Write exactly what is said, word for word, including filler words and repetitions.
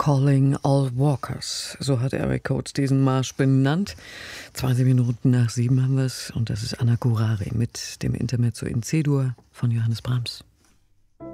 Calling All Walkers. So hat Eric Coates diesen Marsch benannt. zwanzig Minuten nach sieben haben wir es. Und das ist Anna Curari mit dem Intermezzo in C-Dur von Johannes Brahms.